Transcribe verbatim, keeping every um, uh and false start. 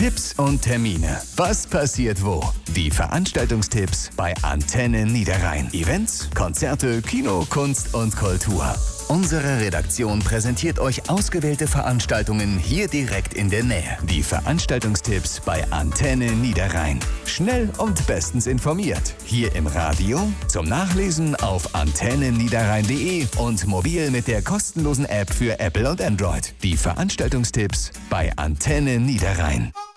Tipps und Termine. Was passiert wo? Die Veranstaltungstipps bei Antenne Niederrhein. Events, Konzerte, Kino, Kunst und Kultur. Unsere Redaktion präsentiert euch ausgewählte Veranstaltungen hier direkt in der Nähe. Die Veranstaltungstipps bei Antenne Niederrhein. Schnell und bestens informiert. Hier im Radio, zum Nachlesen auf antenne niederrhein punkt de und mobil mit der kostenlosen App für Apple und Android. Die Veranstaltungstipps bei Antenne Niederrhein.